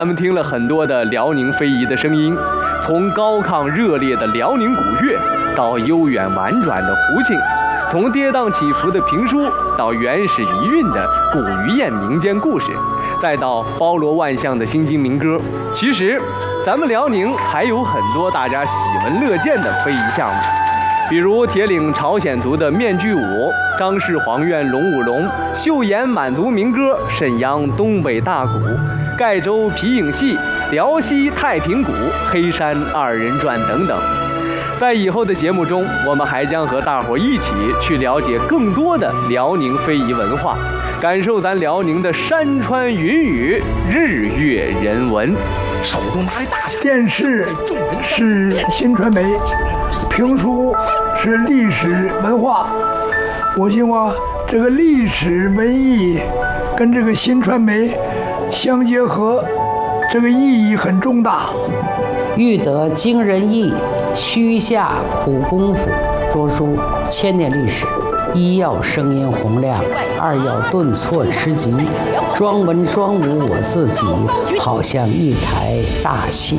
咱们听了很多的辽宁非遗的声音，从高亢热烈的辽宁古乐，到悠远婉转的胡琴，从跌宕起伏的评书，到原始遗韵的古鱼雁民间故事，再到包罗万象的新京民歌。其实，咱们辽宁还有很多大家喜闻乐见的非遗项目，比如铁岭朝鲜族的面具舞、张氏黄院龙舞龙、岫岩满族民歌、沈阳东北大鼓、盖州皮影戏、辽西太平鼓、黑山二人转等等。在以后的节目中，我们还将和大伙一起去了解更多的辽宁非遗文化，感受咱辽宁的山川云雨、日月人文。 手中拿着大茶， 电视是新传媒，评书是历史文化。我希望这个历史文艺跟这个新传媒相结合，这个意义很重大。 欲得惊人意，须下苦功夫。说书千年历史，一要声音洪亮，二要顿挫吃急，装文装武我自己，好像一台大戏。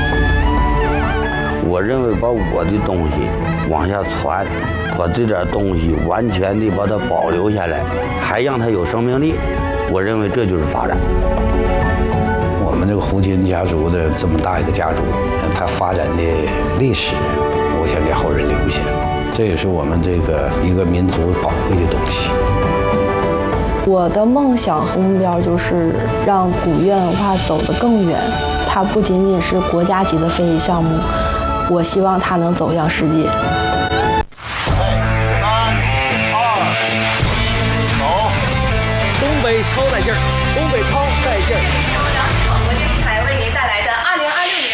我认为把我的东西往下传，把这点东西完全的把它保留下来，还让它有生命力，我认为这就是发展。 我们这个胡琴家族的这么大一个家族，它发展的历史，我想给后人留下，这也是我们这个一个民族宝贵的东西。 我的梦想和目标就是让古乐文化走得更远，它不仅仅是国家级的非遗项目，我希望它能走向世界。 3、2、1，走！ 东北超带劲儿。